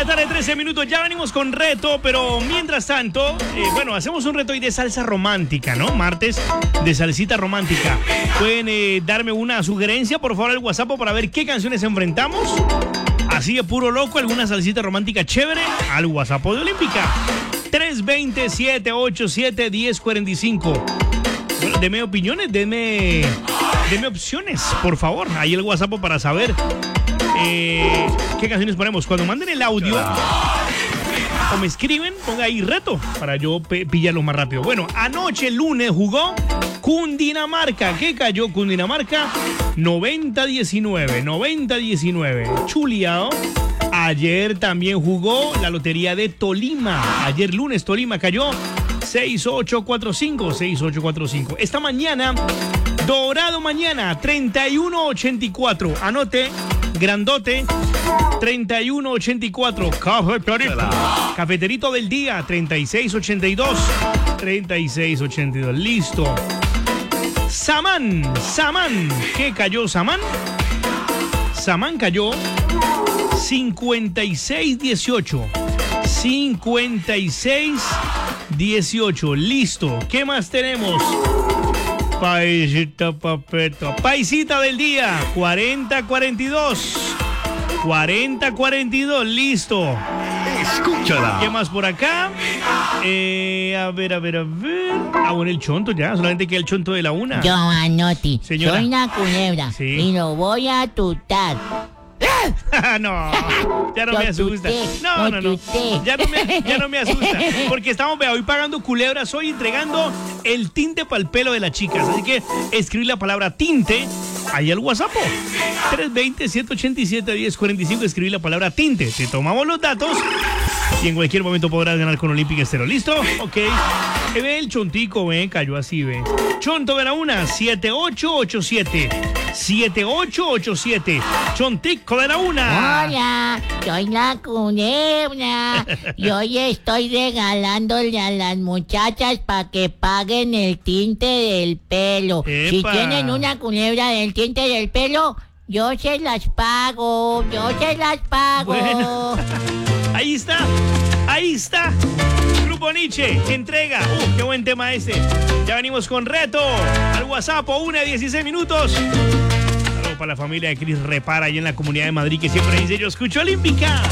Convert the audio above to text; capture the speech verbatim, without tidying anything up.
tarde, trece minutos. Ya venimos con reto, pero mientras tanto, eh, bueno, hacemos un reto hoy de salsa romántica, ¿no? Martes de salsita romántica. Pueden eh, darme una sugerencia, por favor, al WhatsApp para ver qué canciones enfrentamos. Así de puro loco, alguna salsita romántica chévere al WhatsApp de Olímpica. tres dos cero, siete ocho siete, uno cero cuatro cinco. Bueno, deme opiniones, deme, deme opciones, por favor. Ahí el WhatsApp para saber eh, qué canciones ponemos. Cuando manden el audio o me escriben, ponga ahí reto para yo pillarlo más rápido. Bueno, anoche lunes jugó Cundinamarca. ¿Qué cayó Cundinamarca? noventa a diecinueve. noventa a diecinueve. Chuleado. Ayer también jugó la lotería de Tolima. Ayer lunes Tolima cayó seis ocho cuatro cinco. seis ocho cuatro cinco. Esta mañana, Dorado mañana, treinta y uno ochenta y cuatro. Anote, grandote, treinta y uno ochenta y cuatro. Cafeterito. Cafeterito del día, treinta y seis ochenta y dos. treinta y seis ochenta y dos. Listo. Samán, Samán. ¿Qué cayó Samán? Samán cayó cincuenta y seis dieciocho. cincuenta y seis dieciocho. Listo. ¿Qué más tenemos? Paisita, papeto. Paisita del día, cuarenta cuarenta y dos. cuarenta cuarenta y dos. Listo. Escúchala. ¿Qué más por acá? Eh, a ver, a ver, a ver. Ah, bueno, el chonto ya. Solamente queda el chonto de la una. Yo, Anotti, Señora. soy una culebra Sí. y lo voy a tutar. No, ya no Lo me asusta. tuté, No, lo no, no. tuté. Ya no me, ya no me asusta. Porque estamos, vea, hoy pagando culebras, hoy entregando el tinte para el pelo de las chicas. Así que escribí la palabra tinte ahí al WhatsApp. tres dos cero, siete ocho siete, uno cero cuatro cinco. Escribí la palabra tinte. Te tomamos los datos y en cualquier momento podrás ganar con Olímpica Estéreo. ¿Listo? Ok. Eh, Ve el chontico, ve, cayó así, ve. Chonto de la una, siete ocho ocho siete. siete ocho ocho siete. Chontico de la una. Hola, soy la culebra y hoy estoy regalándole a las muchachas para que paguen el tinte del pelo. Si Epa. tienen una culebra del tinte del pelo, yo se las pago, yo se las pago. Bueno. Ahí está, ahí está. Grupo Nietzsche, entrega. Uh, qué buen tema ese. Ya venimos con reto. Al WhatsApp, una dieciséis minutos. Saludos para la familia de Cris Repara, allá en la Comunidad de Madrid, que siempre dice: yo escucho Olímpica.